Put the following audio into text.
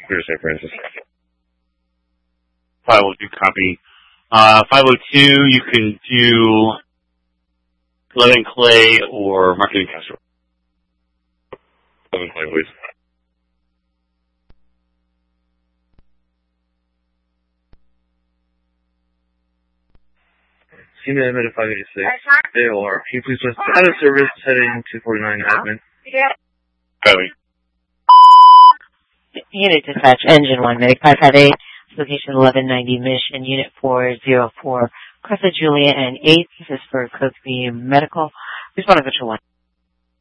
Here's St. Francis. 502 copy. 502, you can do Lead and Clay or Marketing Casserole. Lead and Clay, please. Senior admin at 586. AOR. Can you please press out of service heading 249 admin? Copy. Unit dispatch, engine 1, Medic 558, location 1190 Mission, Unit 404, Cressa Julia and 8. This is for Cooksby Medical. Responding to 1.